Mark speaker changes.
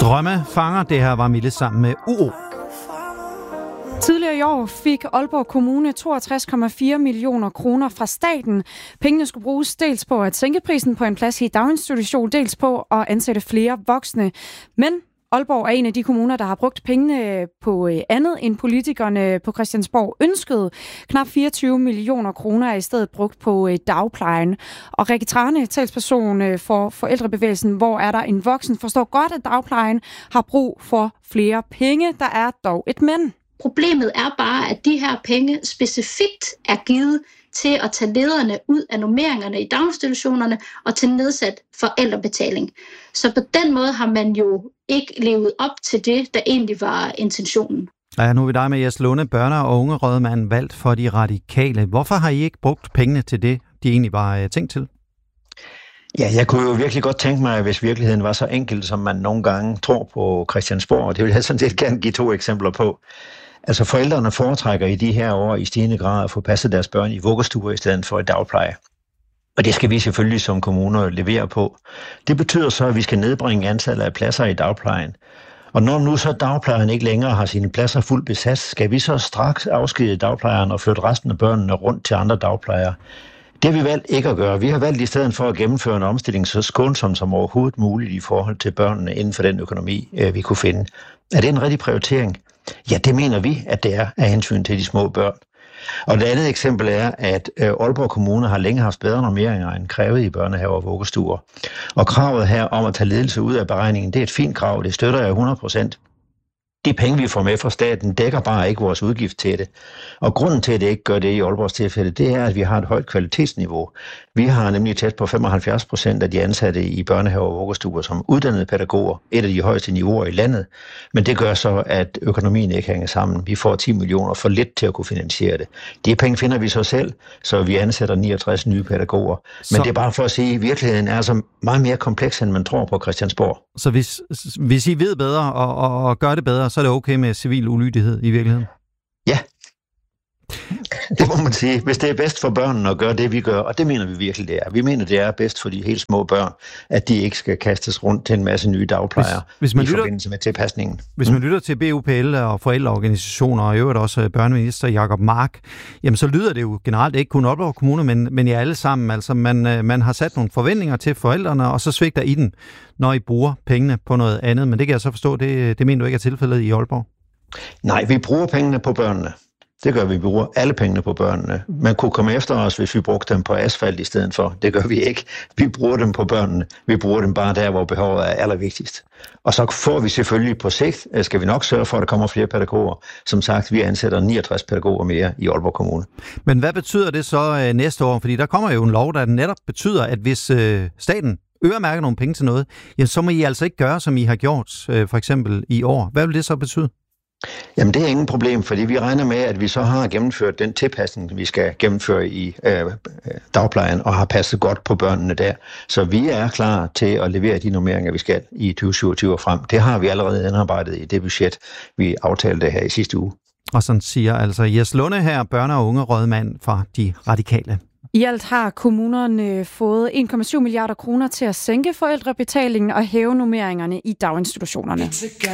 Speaker 1: Drømmefanger, det her var Mille sammen med Uro.
Speaker 2: Tidligere i år fik Aalborg Kommune 62,4 millioner kroner fra staten. Pengene skulle bruges dels på at sænke prisen på en plads i daginstitution, dels på at ansætte flere voksne. Men Aalborg er en af de kommuner, der har brugt pengene på andet end politikerne på Christiansborg ønskede. Knap 24 millioner kroner er i stedet brugt på dagplejen. Og Rikke Trane, talsperson for forældrebevægelsen, hvor er der en voksen, forstår godt, at dagplejen har brug for flere penge. Der er dog et men.
Speaker 3: Problemet er bare, at de her penge specifikt er givet til at tage lederne ud af normeringerne i daginstitutionerne og til nedsat forældrebetaling. Så på den måde har man jo ikke levet op til det, der egentlig var intentionen.
Speaker 1: Ja, nu er vi dig med Jes Lunde, børne- og ungerådmand valgt for De Radikale. Hvorfor har I ikke brugt pengene til det, de egentlig var tænkt til?
Speaker 4: Ja, jeg kunne jo virkelig godt tænke mig, hvis virkeligheden var så enkel, som man nogle gange tror på Christiansborg, og det vil jeg sådan set gerne give 2 eksempler på. Altså forældrene foretrækker i de her år i stigende grad at få passet deres børn i vuggestuer i stedet for i dagpleje. Og det skal vi selvfølgelig som kommuner levere på. Det betyder så, at vi skal nedbringe antallet af pladser i dagplejen. Og når nu så dagplejeren ikke længere har sine pladser fuldt besat, skal vi så straks afskedige dagplejeren og flytte resten af børnene rundt til andre dagplejere. Det har vi valgt ikke at gøre. Vi har valgt i stedet for at gennemføre en omstilling så skånsom som overhovedet muligt i forhold til børnene inden for den økonomi, vi kunne finde. Er det en rigtig prioritering? Ja, det mener vi, at det er af hensyn til de små børn. Og det andet eksempel er, at Aalborg Kommune har længe haft bedre normeringer end krævet i børnehaver og vuggestuer. Og kravet her om at tage ledelse ud af beregningen, det er et fint krav, det støtter jeg 100%. De penge, vi får med fra staten, dækker bare ikke vores udgift til det. Og grunden til, at det ikke gør det i Aalborgs tilfælde, det er, at vi har et højt kvalitetsniveau. Vi har nemlig tæt på 75% af de ansatte i børnehaver og vuggestuer som uddannede pædagoger, et af de højeste niveauer i landet. Men det gør så, at økonomien ikke hænger sammen. Vi får 10 millioner for lidt til at kunne finansiere det. De penge finder vi så selv, så vi ansætter 69 nye pædagoger. Men det er bare for at sige, at virkeligheden er så meget mere kompleks, end man tror på Christiansborg.
Speaker 1: Så hvis I ved bedre og gør det bedre, så er det okay med civil ulydighed i virkeligheden?
Speaker 4: Ja, det må man sige. Hvis det er bedst for børnene at gøre det, vi gør, og det mener vi virkelig, det er. Vi mener, det er bedst for de helt små børn, at de ikke skal kastes rundt til en masse nye dagplejere i forbindelse med tilpasningen.
Speaker 1: Hvis man lytter til BUPL og forældreorganisationer, og i øvrigt også børneminister Jacob Mark, jamen så lyder det jo generelt ikke kun Aalborg Kommune, men I alle sammen. Altså man har sat nogle forventninger til forældrene, og så svigter I den, når I bruger pengene på noget andet. Men det kan jeg så forstå, det mener du ikke er tilfældet i Aalborg?
Speaker 4: Nej, vi bruger pengene på børnene. Det gør vi. Vi bruger alle pengene på børnene. Man kunne komme efter os, hvis vi brugte dem på asfalt i stedet for. Det gør vi ikke. Vi bruger dem på børnene. Vi bruger dem bare der, hvor behovet er allervigtigst. Og så får vi selvfølgelig på sigt, skal vi nok sørge for, at der kommer flere pædagoger. Som sagt, vi ansætter 69 pædagoger mere i Aalborg Kommune.
Speaker 1: Men hvad betyder det så næste år? Fordi der kommer jo en lov, der netop betyder, at hvis staten øremærker nogle penge til noget, ja, så må I altså ikke gøre, som I har gjort for eksempel i år. Hvad vil det så betyde?
Speaker 4: Jamen det er ingen problem, fordi vi regner med, at vi så har gennemført den tilpasning, vi skal gennemføre i dagplejen, og har passet godt på børnene der. Så vi er klar til at levere de normeringer, vi skal i 2027 og frem. Det har vi allerede indarbejdet i det budget, vi aftalte her i sidste uge.
Speaker 1: Og sådan siger altså Jes Lunde her, børne- og ungerådmand fra De Radikale.
Speaker 2: I alt har kommunerne fået 1,7 milliarder kroner til at sænke forældrebetalingen og hæve normeringerne i daginstitutionerne.